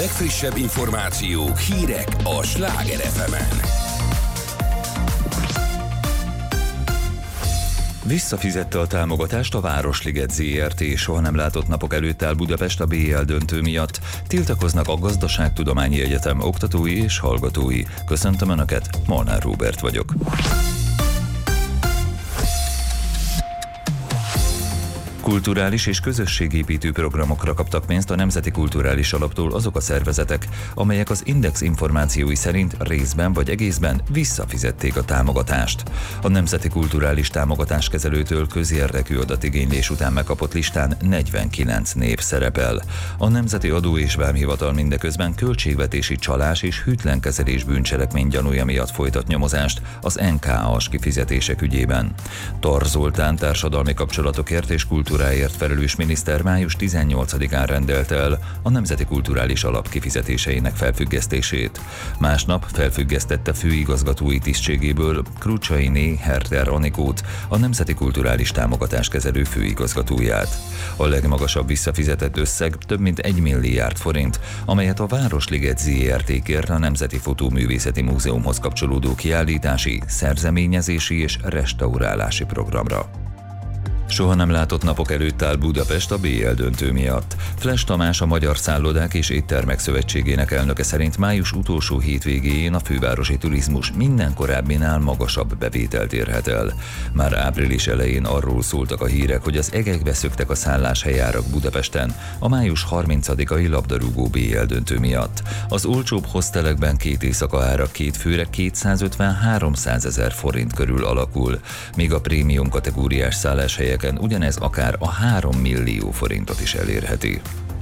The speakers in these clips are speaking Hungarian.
legfrissebb információk, hírek a Sláger FM-en. Visszafizette a támogatást a Városliget ZRT, soha nem látott napok előtt áll Budapest a BL döntő miatt. Tiltakoznak a Gazdaságtudományi Egyetem oktatói és hallgatói. Köszöntöm Önöket, Molnár Róbert vagyok. Kulturális és közösségépítő programokra kaptak pénzt a Nemzeti Kulturális Alaptól azok a szervezetek, amelyek az Index információi szerint részben vagy egészben visszafizették a támogatást. A Nemzeti Kulturális Támogatáskezelőtől közérdekű adatigénylés után megkapott listán 49 név szerepel. A Nemzeti Adó és Vámhivatal mindeközben költségvetési csalás és hűtlen kezelés bűncselekmény gyanúja miatt folytat nyomozást az NKA-s kifizetések ügyében. Tar Zoltán társadalmi kapcsolatokért és kulturáért felelős miniszter május 18-án rendelte el a Nemzeti Kulturális Alap kifizetéseinek felfüggesztését. Másnap felfüggesztette főigazgatói tisztségéből Krucsainé Herter Anikót, a Nemzeti Kulturális Támogatáskezelő főigazgatóját. A legmagasabb visszafizetett összeg több mint 1 milliárd forint, amelyet a Városliget ZRT kért a Nemzeti Fotóművészeti Múzeumhoz kapcsolódó kiállítási, szerzeményezési és restaurálási programra. Soha nem látott napok előtt áll Budapest a BL döntő miatt. Fles Tamás, a Magyar Szállodák és Éttermek Szövetségének elnöke szerint május utolsó hétvégéjén a fővárosi turizmus minden korábbinál magasabb bevételt érhet el. Már április elején arról szóltak a hírek, hogy az egekbe szöktek a szálláshelyarak Budapesten a május 30-ai labdarúgó BL döntő miatt. Az olcsóbb hostelekben két éjszaka ára két főre 250-300 ezer forint körül alakul, míg a prémium kategóriás szálláshelyek ugyanez akár a 3 millió forintot is elérheti.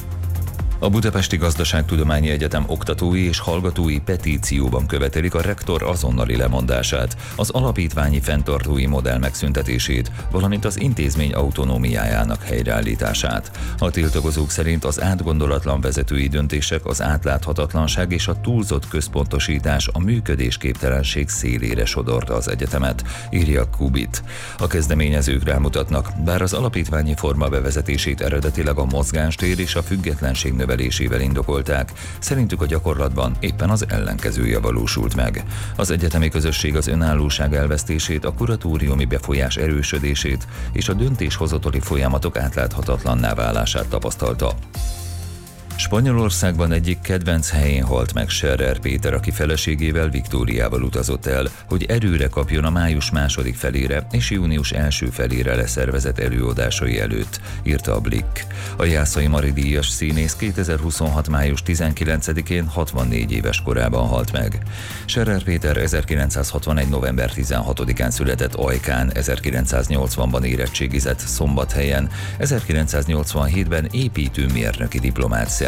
A Budapesti Gazdaságtudományi Egyetem oktatói és hallgatói petícióban követelik a rektor azonnali lemondását, az alapítványi fenntartói modell megszüntetését, valamint az intézmény autonómiájának helyreállítását. A tiltakozók szerint az átgondolatlan vezetői döntések, az átláthatatlanság és a túlzott központosítás a működésképtelenség szélére sodorta az egyetemet, írja Kubit. A kezdeményezők rámutatnak, bár az alapítványi forma bevezetését eredetileg a mozgástér és a függetlenség növelésével indokolták, szerintük a gyakorlatban éppen az ellenkezője valósult meg. Az egyetemi közösség az önállóság elvesztését, a kuratóriumi befolyás erősödését és a döntéshozatali folyamatok átláthatatlanná válását tapasztalta. Spanyolországban egyik kedvenc helyén halt meg Scherer Péter, aki feleségével, Viktóriával utazott el, hogy erőre kapjon a május második felére és június első felére leszervezett előadásai előtt, írta a Blick. A Jászai Mari díjas színész 2026. május 19-én 64 éves korában halt meg. Scherer Péter 1961. november 16-án született Ajkán, 1980-ban érettségizett Szombathelyen, 1987-ben építőmérnöki diplomát szerzett.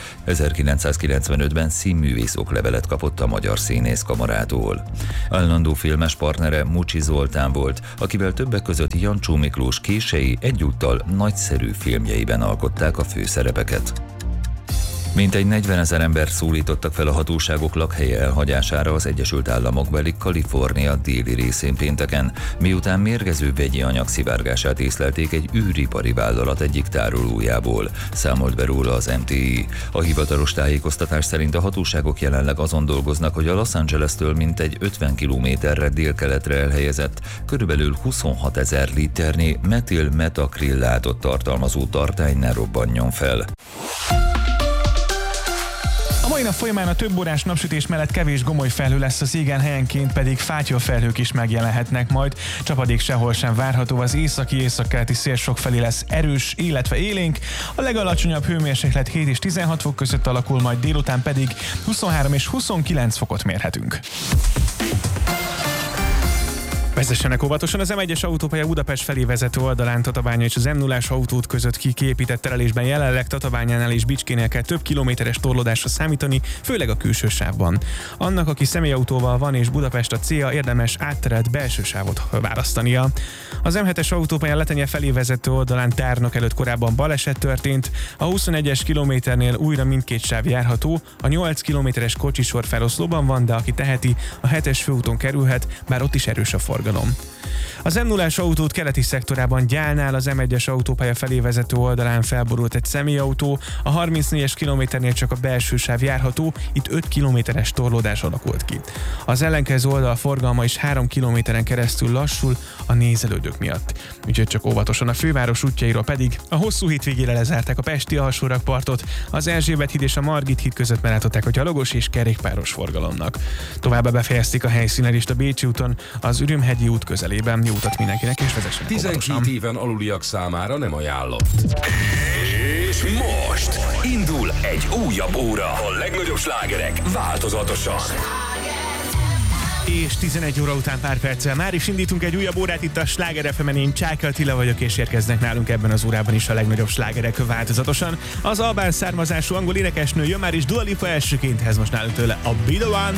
1995-ben színművész oklevelet kapott a Magyar Színészkamarától. Állandó filmes partnere Mucsi Zoltán volt, akivel többek között Jancsó Miklós kései egyúttal nagyszerű filmjeiben alkották a főszerepeket. Mintegy 40 000 ember szólítottak fel a hatóságok lakhelye elhagyására az Egyesült Államokbeli Kalifornia déli részén pénteken, miután mérgező vegyi anyag szivárgását észlelték egy űripari vállalat egyik tárolójából, számolt be róla az MTI. A hivatalos tájékoztatás szerint a hatóságok jelenleg azon dolgoznak, hogy a Los Angeles-től mintegy 50 kilométerre délkeletre elhelyezett, körülbelül 26 000 liternyi metil-metakrillátot tartalmazó tartály ne robbanjon fel. A mai nap folyamán a több órás napsütés mellett kevés gomoly felhő lesz az égen, helyenként pedig fátyolfelhők is megjelenhetnek majd. Csapadék sehol sem várható, az északi-északkeleti szél sokfelé lesz erős, illetve élénk. A legalacsonyabb hőmérséklet 7 és 16 fok között alakul, majd délután pedig 23 és 29 fokot mérhetünk. Vezessenek óvatosan, az M1-es autópálya Budapest felé vezető oldalán Tatabánya és az M0-as autóút között kiépített terelésben jelenleg Tatabányánál és Bicskénél kell több kilométeres torlódásra számítani, főleg a külső sávban. Annak, aki személyautóval van és Budapest a célja, érdemes átterelt belső sávot választania. Az M7-es autópálya Letenye felé vezető oldalán Tárnok előtt korábban baleset történt, a 21-es kilométernél újra mindkét sáv járható, a 8 kilométeres kocsisor feloszlóban van, de aki teheti, a 7-es főúton kerülhet, bár ott is erős a forgalom. forgalom. Az M0-as autót keleti szektorában Gyálnál az M1-es autópálya felé vezető oldalán felborult egy személyautó, a 34-es kilométernél csak a belső sáv járható, itt 5 kilométeres torlódás alakult ki. Az ellenkező oldal forgalma is 3 kilométeren keresztül lassul a nézelődők miatt. Úgyhogy csak óvatosan. A főváros útjairól pedig a hosszú hétvégére lezárták a pesti alsórakpartot, az Erzsébet híd és a Margit híd között megállították a gyalogos és kerékpáros forgalomnak. Továbbá befejezték a helyszínen is a Bécsi úton, az Ürümhegyi út közelében. Jó utat mindenkinek, és vezessenek 12 éven aluliak számára nem ajánlott. És most indul egy újabb óra. A legnagyobb slágerek változatosan. És 11 óra után pár perccel már is indítunk egy újabb órát itt a Sláger FM-en. Én Csáky Attila vagyok, és érkeznek nálunk ebben az órában is a legnagyobb slágerek változatosan. Az albán származású angol énekesnő jön már is, Dua Lipa elsőként, ez most nálunk tőle a Be The One.